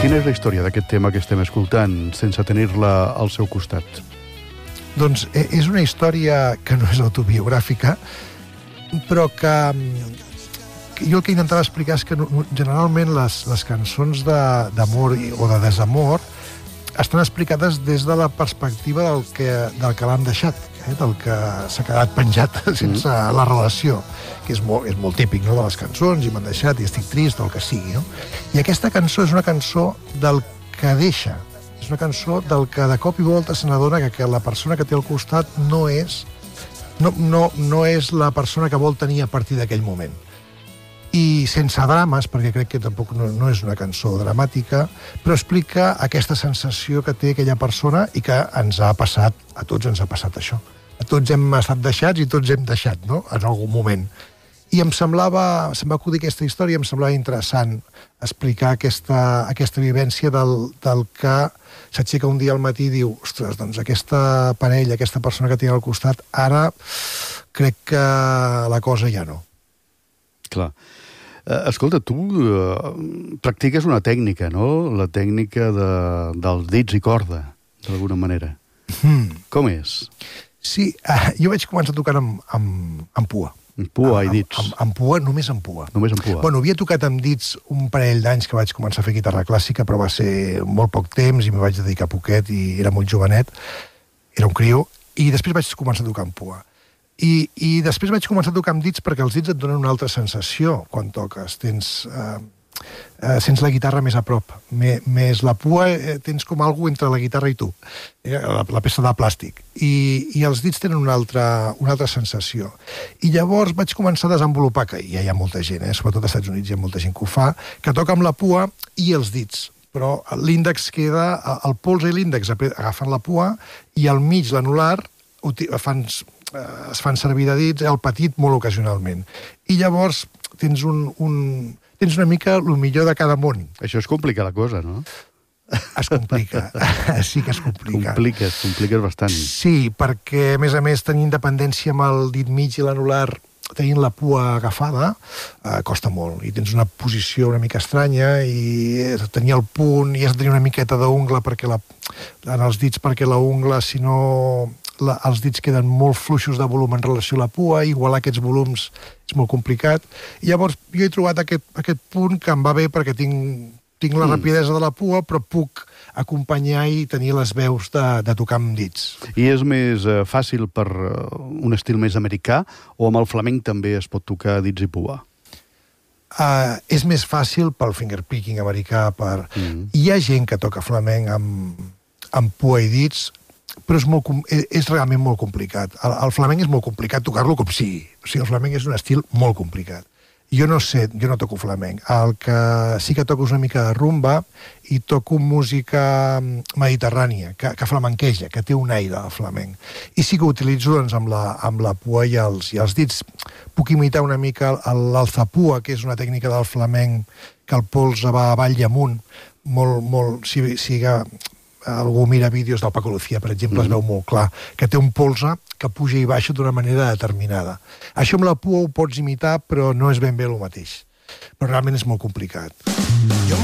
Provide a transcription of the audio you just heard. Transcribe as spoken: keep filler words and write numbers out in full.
Quina és la història d'aquest tema que estem escoltant, sense tenir-la al seu costat? Doncs és una història que no és autobiogràfica, però que, que jo el que intentava explicar és que generalment les, les cançons d'amor o de desamor estan explicades des de la perspectiva del que, del que l'han deixat, eh? del que s'ha quedat penjat sense mm. la relació, que és molt, és molt típic, no?, de les cançons, i m'han deixat, i estic trist, o el que sigui, no? I aquesta cançó és una cançó del que deixa, és una cançó del que de cop i volta se n'adona que, que la persona que té al costat no és, no, no, no és la persona que vol tenir a partir d'aquell moment. I sense drames, perquè crec que tampoc no, no és una cançó dramàtica, però explica aquesta sensació que té aquella persona i que ens ha passat, a tots ens ha passat això. A tots hem estat deixats i tots hem deixat, no?, en algun moment. I em semblava, se'm va acudir aquesta història, em semblava interessant explicar aquesta, aquesta vivència del, del que s'aixeca un dia al matí i diu, ostres, doncs aquesta parella, aquesta persona que tinc al costat, ara crec que la cosa ja no. Clar. Escolta, tu uh, practiques una tècnica, no? La tècnica de, dels dits i corda, d'alguna manera. Mm. Com és? Sí, uh, jo vaig començar tocant amb, amb, amb pua. Amb pua i dits? Amb, amb, amb pua, només amb pua. Només amb pua. Bueno, havia tocat amb dits un parell d'anys que vaig començar a fer guitarra clàssica, però va ser molt poc temps i m'hi vaig dedicar poquet i era molt jovenet, era un criu, i després vaig començar a tocar amb pua. I, i després vaig començar a tocar amb dits perquè els dits et donen una altra sensació quan toques. Tens, eh, eh, sents la guitarra més a prop. Me, més la pua, eh, tens com alguna entre la guitarra i tu, eh, la, la peça de plàstic. I, i els dits tenen una altra, una altra sensació. I llavors vaig començar a desenvolupar, que ja hi ha molta gent, eh, sobretot als Estats Units hi ha molta gent que ho fa, que toca amb la pua i els dits. Però l'índex queda, el polze i l'índex agafen la pua i al mig l'anular fan... es fan servir de dits, el petit molt ocasionalment. I llavors tens un, un tens una mica el millor de cada món. Això es complica la cosa, no? Es complica, sí que es complica. Compliques, compliques bastant. Sí, perquè a més a més tenir independència amb el dit mig i l'anular, tenint la pua agafada, eh, costa molt. I tens una posició una mica estranya i tenir el punt i has de tenir una miqueta d'ungla perquè la, en els dits perquè la ungla, si no... La, els dits queden molt fluixos de volum en relació a la pua, igualar aquests volums és molt complicat. I llavors jo he trobat aquest, aquest punt que em va bé perquè tinc, tinc la mm. rapidesa de la pua, però puc acompanyar i tenir les veus de, de tocar amb dits. I és més eh, fàcil per uh, un estil més americà o amb el flamenc també es pot tocar dits i pua? Uh, és més fàcil pel fingerpicking americà. Per... Mm. Hi ha gent que toca flamenc amb, amb pua i dits, però és, molt, és realment molt complicat. El, el flamenc és molt complicat tocar-lo com sigui. O sigui, el flamenc és un estil molt complicat. Jo no sé, jo no toco flamenc. El que sí que toco és una mica de rumba i toco música mediterrània, que, que flamenqueja, que té un aire de flamenc. I sí que ho utilitzo doncs, amb, la, amb la pua i els, i els dits. Puc imitar una mica l'alzapua, que és una tècnica del flamenc que el polze va avall i amunt, molt, molt, si, si algú mira vídeos del Paco Lucía, per exemple, mm. es veu molt clar, que té un polze que puja i baixa d'una manera determinada. Això amb la pua ho pots imitar, però no és ben bé el mateix. Però realment és molt complicat.